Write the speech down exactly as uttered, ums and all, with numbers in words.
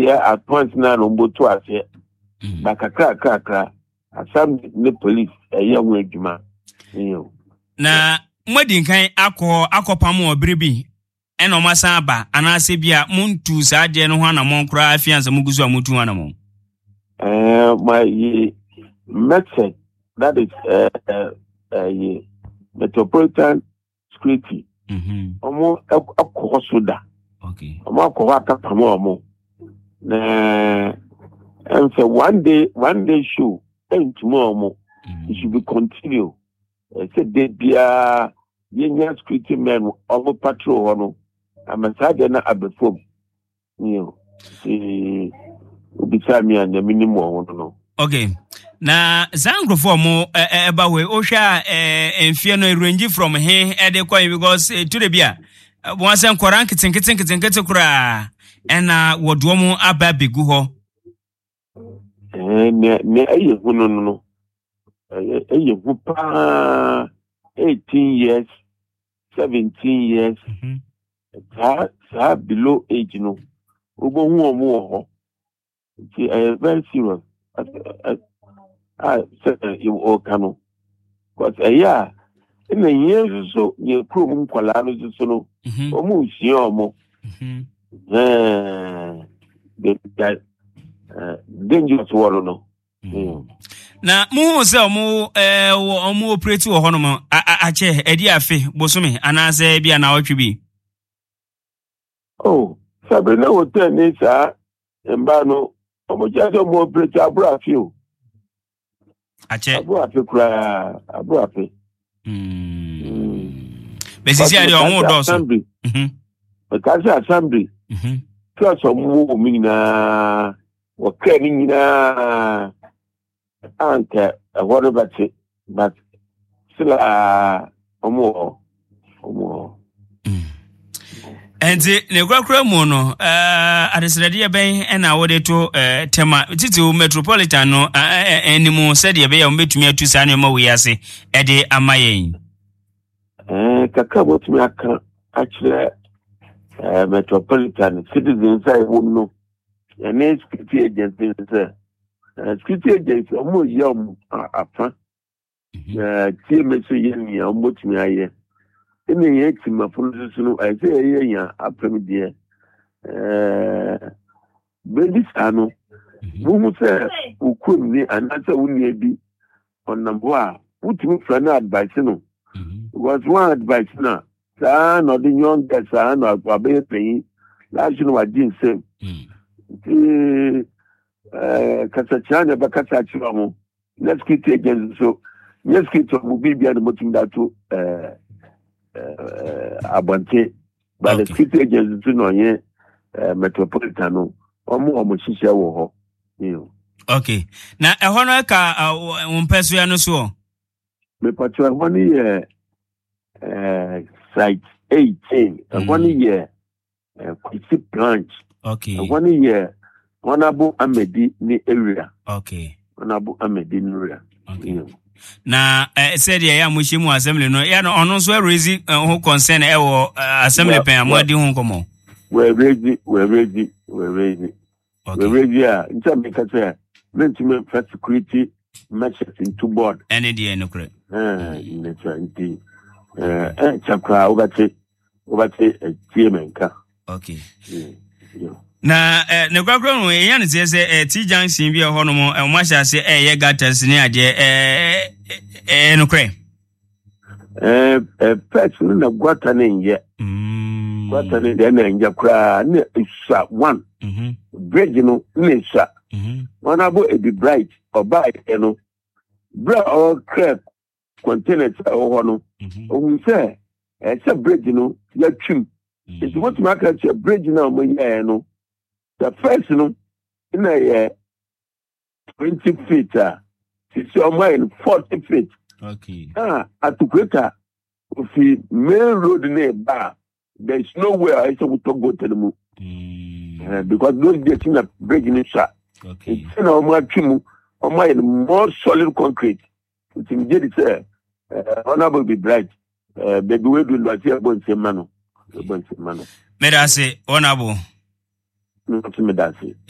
yeah at once now no boto ase bakakra kakra asam the police eh ya wo adwuma yo na mwadi nkan akọ akọpam obiribi ena omasa aba anase bia muntu saade no ho anamon kra afianza muguzu amutu anamon eh my method that is uh, uh, uh, Metropolitan Security mhm omo akọ soda okay omo akọ akapam omo na and so one day one day show and tomorrow mo it should be continue uh, say dey bia yenya security men omo patrol hono amasade na abefom you see ubisa mi and minimum hono no okay na zangrofo mo eba we ohwa enfie no range from here e dey kwa because to the bia once en koran kitin kitin kitin kitin kura ena wodo mo aba begu ho eh ne ne ayi hunu no ayi hu pa eighteen years seventeen years sa sa below age no obo hu omo ho ti eh very serious ah you all kanu because eya ina yen so ye krom nkwala no so no omo usie omo eh the dangerous world no na mu se omo eh omo operate wo hono mo a che edi afe bosome anase bia na otwe bi oh sabe na hotel ni sa emba no omo jaso mo operate abura afi o ache abura afi kura abura afi mm besisi ari omo do so mhm because assembly mhm plus omo mi na wo kra ni nyina anke what about it but still omo omo enti ne kwakra mu no eh adesrade ben ena wode to eh tema titi Metropolitan no enimu sede be ya mbetumi atu sa ne ma wi ase e de amayen eh kaka botumi aka akire eh Metropolitan citizens ai wonno ene security agency say security agency omo yam afa eh tie meso yemi ya mbotumi aye ene ye tima funzu no ai say ye ya apem de eh bedi sano bumu se ukun ni anasa wuni bi onambo a wutimi frana advice no was one advice na sa no the young guys sa no ababe peyin last no wa din same eh kasachana ba kasachira mo let's keep against so let's keep to bibia no motim da to eh eh abante ba let's keep against no ye Metropolitan no omo omo hihye wo ho you okay na ehọ no ka umpeso ya no so me patwa woni eh eh site eighteen woni ye eh Kwesi branch okay woni ye Honorable Amedi ni area okay Honorable Amedi ni area okay you na eh said ya mushimu assembly no ya no ono so raise who concern e wo assembly pen amadi hu komo we raise we raise we raise okay we raise ya nta me ka say mentiment for security measures into board any day no correct eh netra nti eh eh chakra obate obate tiemenka okay yeah na eh ne kwakro no e yan se se eh T junction bi e ho no mo e mo sha se eh ye gatas ni ade eh eh no kre eh eh person na gwata ne nje mm gwata ne de na nje kra ne isa one mhm bridge no ne isa mhm Honorable Ebi Bright oba e no bra o crack container o ho no o say eh se bridge no ya twim it what make a bridge na mo ye no the first no in a twenty feet uh it's your mind forty feet okay ah at the greater of the main road nearby there's nowhere I saw to go to the moon uh, because those getting a bridge in shot okay it's in our matching on my more solid concrete it's immediately say uh, Honorable Be Bright uh, baby we do not see a bunch of mano a bunch of mano medase honorable not medase